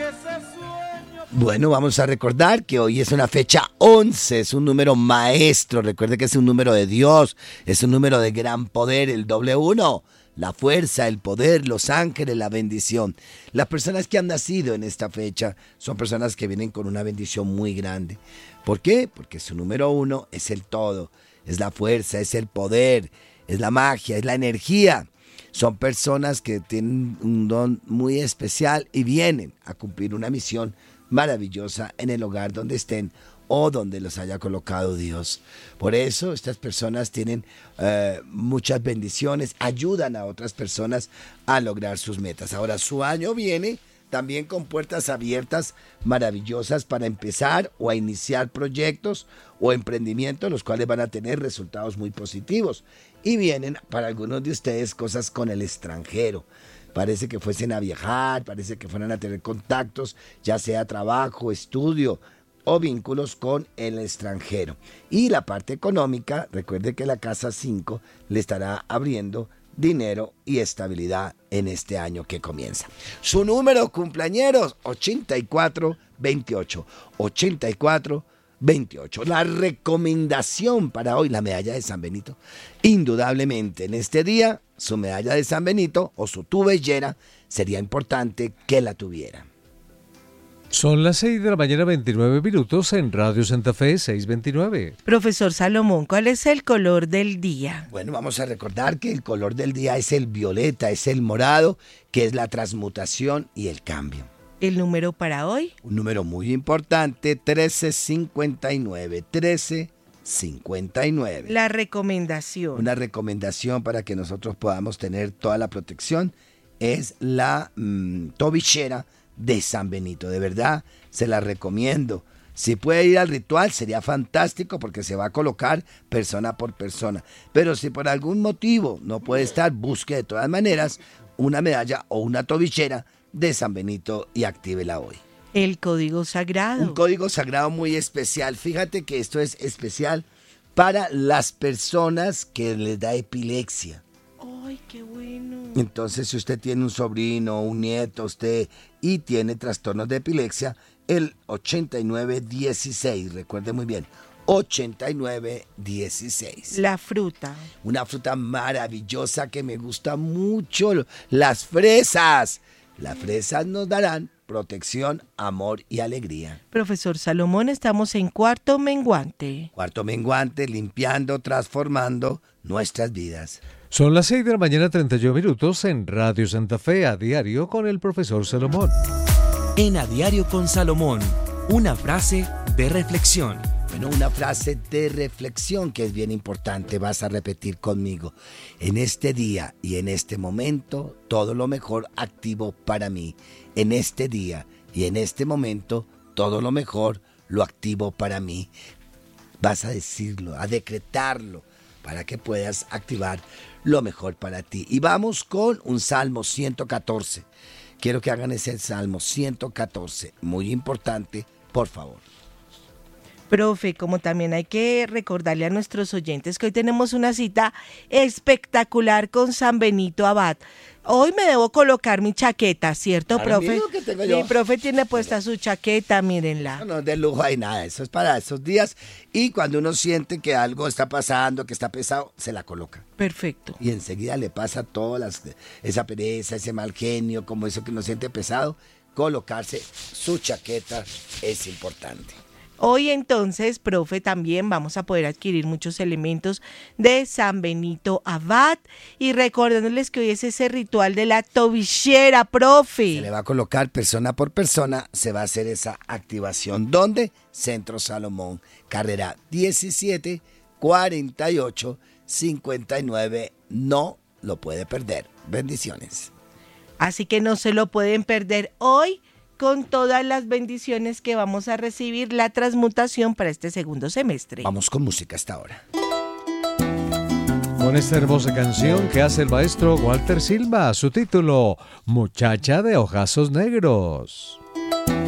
Bueno, vamos a recordar que hoy es una fecha 11, es un número maestro, recuerde que es un número de Dios, es un número de gran poder, el doble uno, la fuerza, el poder, los ángeles, la bendición. Las personas que han nacido en esta fecha son personas que vienen con una bendición muy grande. ¿Por qué? Porque su número uno es el todo, es la fuerza, es el poder, es la magia, es la energía. Son personas que tienen un don muy especial y vienen a cumplir una misión maravillosa en el hogar donde estén o donde los haya colocado Dios. Por eso estas personas tienen muchas bendiciones, ayudan a otras personas a lograr sus metas. Ahora su año viene también con puertas abiertas maravillosas para empezar o a iniciar proyectos o emprendimientos, los cuales van a tener resultados muy positivos. Y vienen para algunos de ustedes cosas con el extranjero. Parece que fuesen a viajar, parece que fueran a tener contactos, ya sea trabajo, estudio o vínculos con el extranjero. Y la parte económica, recuerde que la casa 5 le estará abriendo dinero y estabilidad en este año que comienza. Su número, cumpleañeros, 8428. 8428. La recomendación para hoy, la medalla de San Benito. Indudablemente en este día, su medalla de San Benito o su tubellera sería importante que la tuviera. Son las 6 de la mañana, 29 minutos en Radio Santa Fe, 6:29. Profesor Salomón, ¿cuál es el color del día? Bueno, vamos a recordar que el color del día es el violeta, es el morado, que es la transmutación y el cambio. ¿El número para hoy? Un número muy importante, 1359. 1359. La recomendación. Una recomendación para que nosotros podamos tener toda la protección es la tobillera de San Benito. De verdad, se la recomiendo. Si puede ir al ritual, sería fantástico porque se va a colocar persona por persona. Pero si por algún motivo no puede estar, busque de todas maneras una medalla o una tobillera de San Benito y actívela hoy. El código sagrado. Un código sagrado muy especial. Fíjate que esto es especial para las personas que les da epilepsia. ¡Ay, qué bueno! Entonces, si usted tiene un sobrino, un nieto, y tiene trastornos de epilepsia, el 8916, recuerde muy bien, 8916. La fruta. Una fruta maravillosa que me gusta mucho, las fresas. Las fresas nos darán protección, amor y alegría. Profesor Salomón, estamos en cuarto menguante. Cuarto menguante, limpiando, transformando nuestras vidas. Son las 6 de la mañana, 31 minutos en Radio Santa Fe, a diario con el profesor Salomón. En A Diario con Salomón, una frase de reflexión. Bueno, una frase de reflexión que es bien importante, vas a repetir conmigo. En este día y en este momento, todo lo mejor activo para mí. En este día y en este momento, todo lo mejor lo activo para mí. Vas a decirlo, a decretarlo, para que puedas activar lo mejor para ti. Y vamos con un Salmo 114. Quiero que hagan ese Salmo 114, muy importante, por favor. Profe, como también hay que recordarle a nuestros oyentes que hoy tenemos una cita espectacular con San Benito Abad. Hoy me debo colocar mi chaqueta, ¿cierto, profe? Mi profe tiene puesta su chaqueta, mírenla. No, de lujo hay nada, eso es para esos días. Y cuando uno siente que algo está pasando, que está pesado, se la coloca. Perfecto. Y enseguida le pasa esa pereza, ese mal genio, como eso que uno siente pesado. Colocarse su chaqueta es importante. Hoy entonces, profe, también vamos a poder adquirir muchos elementos de San Benito Abad y recordándoles que hoy es ese ritual de la tobillera, profe. Se le va a colocar persona por persona, se va a hacer esa activación. ¿Dónde? Centro Salomón, carrera 17 48 59. No lo puede perder. Bendiciones. Así que no se lo pueden perder hoy, con todas las bendiciones que vamos a recibir, la transmutación para este segundo semestre. Vamos con música hasta ahora. Con esta hermosa canción que hace el maestro Walter Silva, su título, Muchacha de Ojazos Negros.